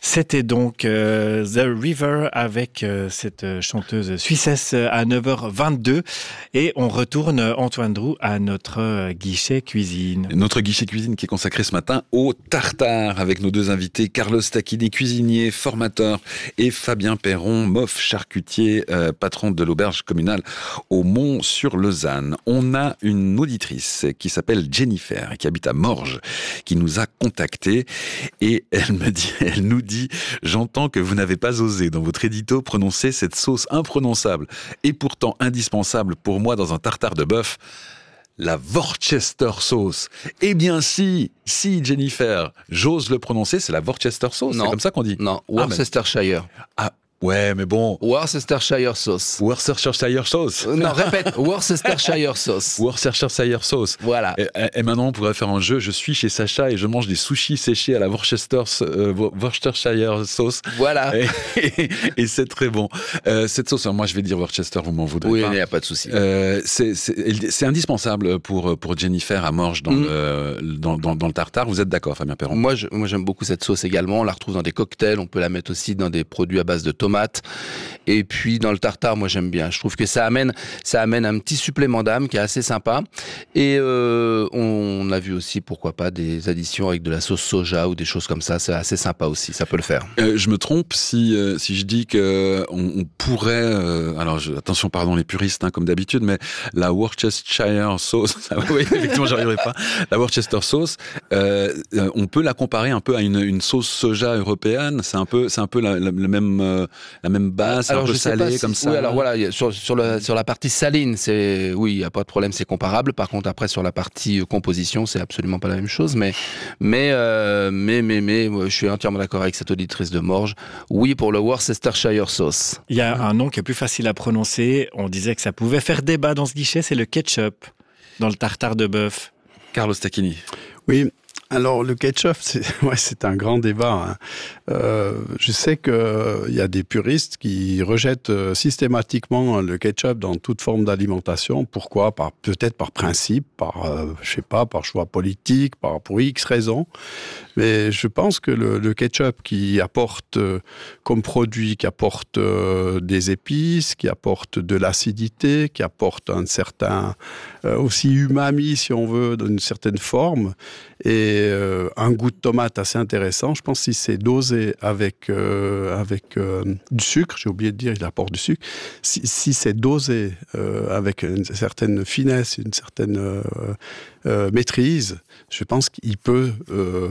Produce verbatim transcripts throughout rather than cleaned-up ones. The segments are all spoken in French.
C'était donc euh, The River avec euh, cette chanteuse suissesse à neuf heures vingt-deux. Et on retourne, Antoine Drou, à notre euh, guichet cuisine. Notre guichet cuisine qui est consacré ce matin au tartare avec nos deux invités, Carlos Tacchini, cuisinier, formateur, et Fabien Perron, mof charcutier, euh, patron de l'auberge communale au Mont-sur-Lausanne. On a une auditrice qui s'appelle Jennifer et qui habite à Morges, qui nous a contactés et elle me dit, elle nous dit, j'entends que vous n'avez pas osé dans votre édito prononcer cette sauce imprononçable et pourtant indispensable pour moi dans un tartare de bœuf. La Worcester sauce. Eh bien si, si Jennifer, j'ose le prononcer, c'est la Worcester sauce. C'est comme ça qu'on dit. Non, Worcestershire. Ah, ouais, mais bon. Worcestershire sauce. Worcestershire sauce. Euh, non, répète. Worcestershire sauce. Worcestershire sauce. Voilà. Et, et maintenant, on pourrait faire un jeu. Je suis chez Sacha et je mange des sushis séchés à la Worcester, euh, Worcestershire sauce. Voilà. Et, et, et c'est très bon. Euh, cette sauce, moi, je vais dire Worcester, vous m'en voudrez oui, pas. Oui, il n'y a pas de souci. Euh, c'est, c'est, c'est indispensable pour, pour Jennifer à Morges dans, mmh. le, dans, dans, dans le tartare. Vous êtes d'accord, Fabien Perron? Moi, je, moi, j'aime beaucoup cette sauce également. On la retrouve dans des cocktails. On peut la mettre aussi dans des produits à base de tomates. Et puis dans le tartare, moi j'aime bien. Je trouve que ça amène, ça amène un petit supplément d'âme qui est assez sympa. Et euh, on a vu aussi, pourquoi pas, des additions avec de la sauce soja ou des choses comme ça. C'est assez sympa aussi. Ça peut le faire. Euh, je me trompe si euh, si je dis que on, on pourrait. Euh, alors je, attention, pardon les puristes, hein, comme d'habitude, mais la Worcestershire sauce. Oui, effectivement, j'arriverai pas. La Worcester sauce, euh, on peut la comparer un peu à une, une sauce soja européenne. C'est un peu, c'est un peu la, la, la même. Euh, La même base, alors, un peu salé si, comme ça. Oui, alors voilà, sur, sur, le, sur la partie saline, c'est, oui, il n'y a pas de problème, c'est comparable. Par contre, après, sur la partie composition, c'est absolument pas la même chose. Mais, mais, euh, mais, mais, mais, je suis entièrement d'accord avec cette auditrice de Morges. Oui, pour le Worcestershire sauce. Il y a un nom qui est plus facile à prononcer. On disait que ça pouvait faire débat dans ce guichet, c'est le ketchup, dans le tartare de bœuf. Carlos Tacchini. Oui. Alors le ketchup, c'est ouais, c'est un grand débat. Hein. Euh, je sais qu'il euh, y a des puristes qui rejettent euh, systématiquement le ketchup dans toute forme d'alimentation. Pourquoi? Par peut-être par principe, par euh, je sais pas, par choix politique, par pour X raisons. Mais je pense que le, le ketchup qui apporte euh, comme produit, qui apporte euh, des épices, qui apporte de l'acidité, qui apporte un certain euh, aussi umami si on veut, d'une certaine forme. Et euh, un goût de tomate assez intéressant. Je pense que si c'est dosé avec, euh, avec euh, du sucre, j'ai oublié de dire, il apporte du sucre, si, si c'est dosé euh, avec une certaine finesse, une certaine euh, euh, maîtrise, je pense qu'il peut euh,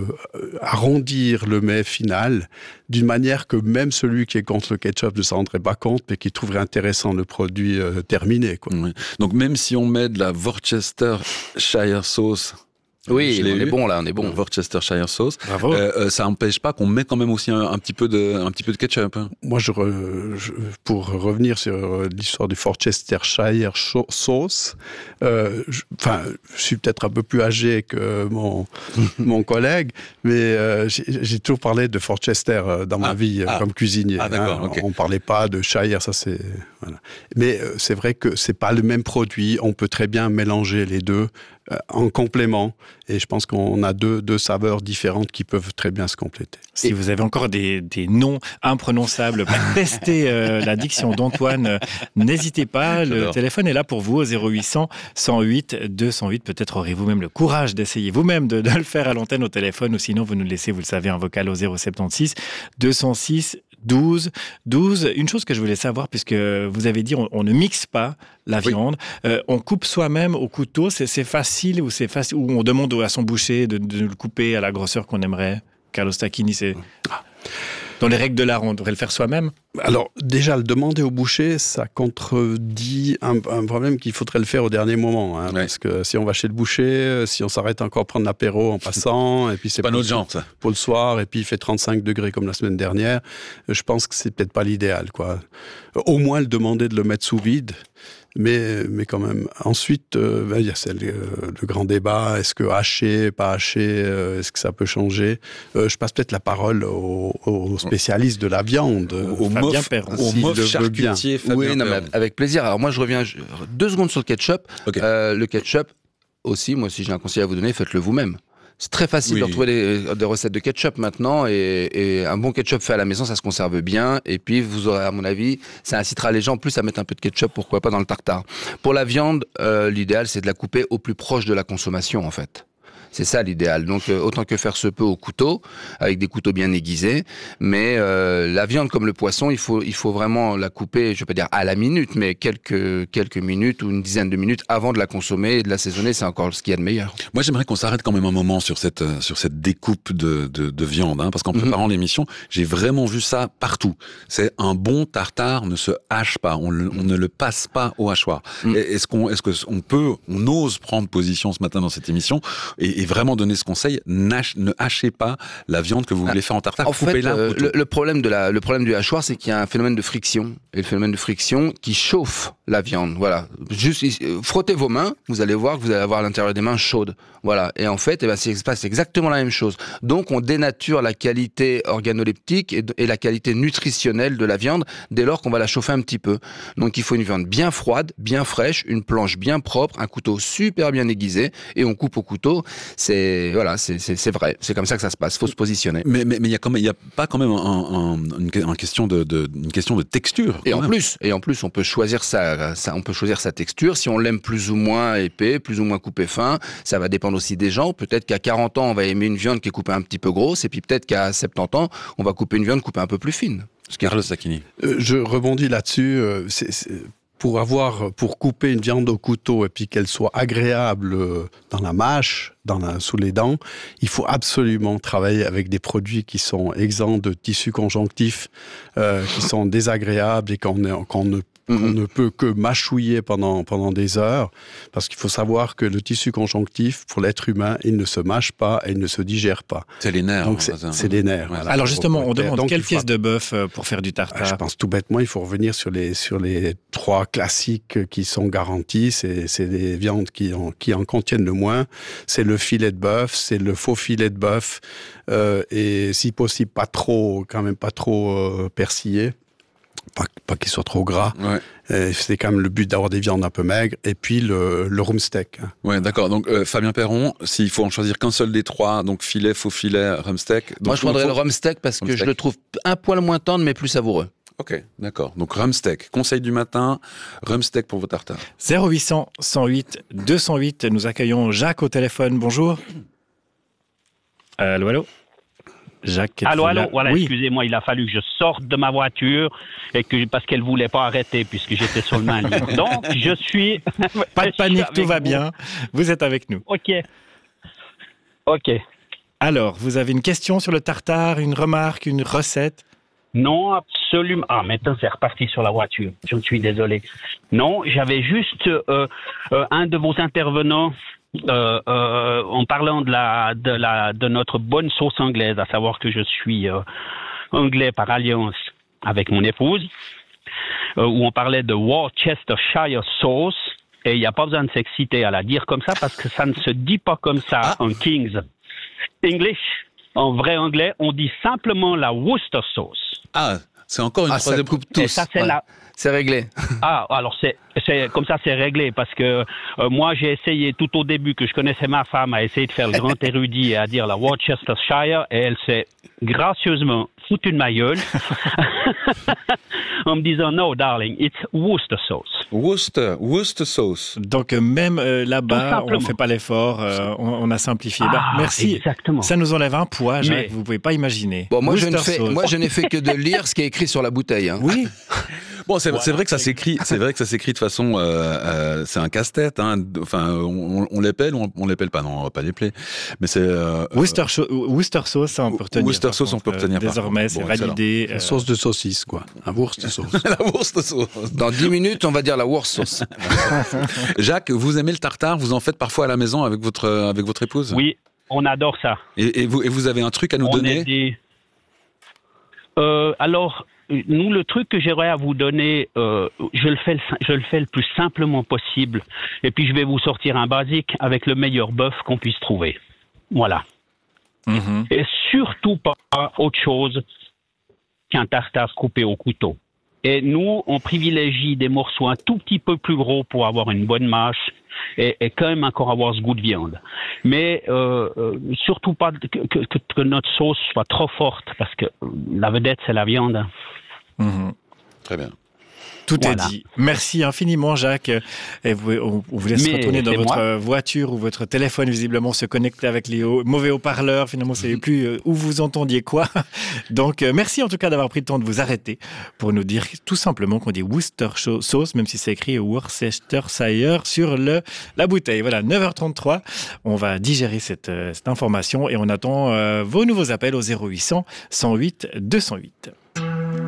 arrondir le mets final d'une manière que même celui qui est contre le ketchup ne s'en rendrait pas compte, mais qui trouverait intéressant le produit euh, terminé, quoi. Oui. Donc même si on met de la Worcestershire sauce... Oui, on est bon là, on est bon. Worcestershire sauce. Bravo. Euh, ça n'empêche pas qu'on met quand même aussi un, un petit peu de, un petit peu de ketchup. Hein. Moi, je, re, je pour revenir sur l'histoire du Worcestershire sauce, euh, je, enfin, je suis peut-être un peu plus âgé que mon mon collègue, mais euh, j'ai, j'ai toujours parlé de Worcester dans ma ah, vie ah, comme cuisinier. Ah, d'accord, hein. okay. On parlait pas de shire, ça c'est. Voilà. Mais euh, c'est vrai que c'est pas le même produit. On peut très bien mélanger les deux euh, en complément. Et je pense qu'on a deux, deux saveurs différentes qui peuvent très bien se compléter. Si et vous avez encore des, des noms imprononçables pour tester euh, la diction d'Antoine, euh, n'hésitez pas. Le J'adore. Téléphone est là pour vous au zéro huit cent, cent huit, deux cent huit. Peut-être aurez-vous même le courage d'essayer vous-même de, de le faire à l'antenne au téléphone, ou sinon vous nous laissez, vous le savez, un vocal au zéro sept six, deux cent six, douze, douze. Une chose que je voulais savoir, puisque vous avez dit on, on ne mixe pas la oui. viande, euh, on coupe soi-même au couteau, c'est, c'est facile ou c'est facile, ou on demande à son boucher de, de le couper à la grosseur qu'on aimerait? Carlos Tacchini, c'est... Ah. Dans les règles de l'art, on devrait le faire soi-même? Alors, déjà, le demander au boucher, ça contredit un, un problème qu'il faudrait le faire au dernier moment. Hein, ouais. Parce que si on va chez le boucher, si on s'arrête encore prendre l'apéro en passant, et puis c'est pas notre genre, ça. Pour le soir, et puis il fait trente-cinq degrés comme la semaine dernière, je pense que c'est peut-être pas l'idéal, quoi. Au moins, le demander de le mettre sous vide. Mais, mais quand même. Ensuite, euh, ben, il y a celle, euh, le grand débat. Est-ce que haché, pas haché, euh, est-ce que ça peut changer? euh, Je passe peut-être la parole aux, aux spécialistes de la viande. Au mof, au mof charcutier, Fabien Oui, non, mais avec plaisir. Alors moi, je reviens je, deux secondes sur le ketchup. Okay. Euh, le ketchup, aussi, moi, si j'ai un conseil à vous donner, faites-le vous-même. C'est très facile Oui. de retrouver des, des recettes de ketchup maintenant, et, et un bon ketchup fait à la maison, ça se conserve bien. Et puis, vous aurez, à mon avis, ça incitera les gens plus à mettre un peu de ketchup, pourquoi pas, dans le tartare. Pour la viande, euh, l'idéal, c'est de la couper au plus proche de la consommation, en fait. C'est ça l'idéal. Donc euh, autant que faire se peut au couteau, avec des couteaux bien aiguisés. Mais euh, la viande comme le poisson, il faut il faut vraiment la couper, je vais pas dire à la minute, mais quelques quelques minutes ou une dizaine de minutes avant de la consommer et de l'assaisonner. C'est encore ce qu'il y a de meilleur. Moi, j'aimerais qu'on s'arrête quand même un moment sur cette euh, sur cette découpe de de, de viande, hein, parce qu'en Mhm. préparant l'émission, j'ai vraiment vu ça partout. C'est un bon tartare ne se hache pas, on, le- on ne le passe pas au hachoir. Mhm. Et Est-ce qu'on est-ce que on peut, on ose prendre position ce matin dans cette émission et, et vraiment donner ce conseil, n'hach- ne hachez pas la viande que vous voulez faire en tartare, En fait, coupez-la au euh, couteau. le, le problème de la, le problème du hachoir, c'est qu'il y a un phénomène de friction, et le phénomène de friction qui chauffe la viande. Voilà, juste ici, euh, frottez vos mains, vous allez voir que vous allez avoir à l'intérieur des mains chaudes. Voilà, et en fait, eh ben, c'est il se passe exactement la même chose. Donc, on dénature la qualité organoleptique et, et la qualité nutritionnelle de la viande dès lors qu'on va la chauffer un petit peu. Donc, il faut une viande bien froide, bien fraîche, une planche bien propre, un couteau super bien aiguisé, et on coupe au couteau. C'est voilà, c'est c'est c'est vrai. C'est comme ça que ça se passe. Faut se positionner. Mais mais mais il y a quand même il y a pas quand même un, un, une, une question de, de une question de texture. Et quand en même. plus, et en plus, on peut choisir sa, sa- on peut choisir sa texture. Si on l'aime plus ou moins épais, plus ou moins coupé fin, ça va dépendre aussi des gens. Peut-être qu'à quarante ans, on va aimer une viande qui est coupée un petit peu grosse, et puis peut-être qu'à soixante-dix ans, on va couper une viande coupée un peu plus fine. Carlos Sacchini. Euh, je rebondis là-dessus. euh, c'est- c'est- pour avoir, pour couper une viande au couteau et puis qu'elle soit agréable euh, dans la mâche, dans la, sous les dents, il faut absolument travailler avec des produits qui sont exempts de tissus conjonctifs, euh, qui sont désagréables et qu'on est- qu'on ne qu'on ne peut que mâchouiller pendant, pendant des heures, parce qu'il faut savoir que le tissu conjonctif, pour l'être humain, il ne se mâche pas et il ne se digère pas. C'est les nerfs. Donc hein, c'est ça. c'est les nerfs. Ouais. voilà. Alors justement, on Donc, demande quelle il faut- pièce de bœuf euh, pour faire du Ah, tartare. je pense tout bêtement, il faut revenir sur les, sur les trois classiques qui sont garantis. C'est c'est les viandes qui en, qui en contiennent le moins. C'est le filet de bœuf, c'est le faux filet de bœuf, euh, et si possible, pas trop, quand même pas trop euh, persillé. Pas, pas qu'il soit trop gras. Ouais. Euh, C'est quand même le but d'avoir des viandes un peu maigres. Et puis le, le rumsteak. hein. Ouais, d'accord. Donc euh, Fabien Perron, s'il faut en choisir qu'un seul des trois, donc filet, faux filet, rumsteak. Donc, Moi, je prendrais faut- le rumsteak parce que Rumsteak. je le trouve un poil moins tendre, mais plus savoureux. Ok, d'accord. Donc rumsteak, conseil du matin, rumsteak pour vos tartares. zéro huit cent, cent huit, deux cent huit, nous accueillons Jacques au téléphone. Bonjour. Allô, allô Jacques. êtes-vous Allô, allô, là voilà, Oui. excusez-moi, il a fallu que je sorte de ma voiture et que parce qu'elle voulait pas arrêter puisque j'étais sur le main libre. Donc, je suis... Pas je de suis panique, avec tout va vous. bien. Vous êtes avec nous. Ok. Ok. Alors, vous avez une question sur le tartare, une remarque, une recette? Non, absolument. Ah, maintenant, c'est reparti sur la voiture. Je suis désolé. Non, j'avais juste euh, euh, un de vos intervenants euh, euh, en parlant de la, de la de notre bonne sauce anglaise, à savoir que je suis euh, anglais par alliance avec mon épouse, euh, où on parlait de Worcestershire sauce, et il n'y a pas besoin de s'exciter à la dire comme ça parce que ça ne se dit pas comme ça Ah. en King's English. En vrai anglais, on dit simplement la Worcester sauce. Ah, c'est encore une Ah, ça troisième. coupe tous. Et ça, c'est Ouais. la... C'est réglé. Ah, alors c'est, c'est comme ça, c'est réglé parce que euh, moi j'ai essayé tout au début que je connaissais ma femme à essayer de faire le grand érudit et à dire la Worcestershire et elle s'est gracieusement foutue de ma gueule en me disant no darling, it's Worcester sauce. Worcester, Worcester sauce. Donc, euh, même euh, Tout là-bas, on simplement. ne fait pas l'effort, euh, on, on a simplifié. Bah, Ah, merci. exactement. Ça nous enlève un poids, Jacques, Mais- vous ne pouvez pas imaginer. Bon, moi, je ne Worcester fais, sauce. moi, je n'ai fait que de lire ce qui est écrit sur la bouteille. Hein. Oui, Bon, c'est Voilà, c'est vrai que ça c'est- s'écrit, c'est vrai que ça s'écrit de façon, euh, euh, c'est un casse-tête. Hein. Enfin, on, on l'épelle ou on, on l'épelle pas. Non, on va pas l'épeler. Mais c'est euh, Worcester, cho- Worcester sauce, ça on peut retenir. Worcester par sauce, on contre. peut retenir, par Désormais, contre. c'est Bon, excellent. validé. euh, Sauce de saucisse, quoi. Un Worcester sauce. la Worcester sauce. Dans dix minutes, on va dire la worst sauce. Jacques, vous aimez le tartare? Vous en faites parfois à la maison avec votre avec votre épouse? Oui, on adore ça. Et, et vous et vous avez un truc à nous On donner? est des... Euh, alors, nous, le truc que j'aimerais à vous donner, euh, je le fais, le, je le fais le plus simplement possible. Et puis, je vais vous sortir un basique avec le meilleur bœuf qu'on puisse trouver. Voilà. mhm. Et surtout pas autre chose qu'un tartare coupé au couteau. Et nous, on privilégie des morceaux un tout petit peu plus gros pour avoir une bonne mâche. et, et quand même encore avoir ce goût de viande. Mais euh, euh, surtout pas que, que, que notre sauce soit trop forte, parce que la vedette, c'est la viande. Mmh. Très bien. Tout voilà. est dit. Merci infiniment, Jacques. Et vous, on, on vous laisse Mais retourner dans votre moi. voiture ou votre téléphone, visiblement, se connecter avec les haut, mauvais haut-parleurs. Finalement, vous ne savez plus euh, où vous entendiez quoi. Donc, euh, merci en tout cas d'avoir pris le temps de vous arrêter pour nous dire tout simplement qu'on dit Worcestershire sauce, même si c'est écrit Worcestershire sur le, la bouteille. Voilà, neuf heures trente-trois. On va digérer cette, cette information et on attend euh, vos nouveaux appels au zéro huit cents, cent huit, deux cent huit.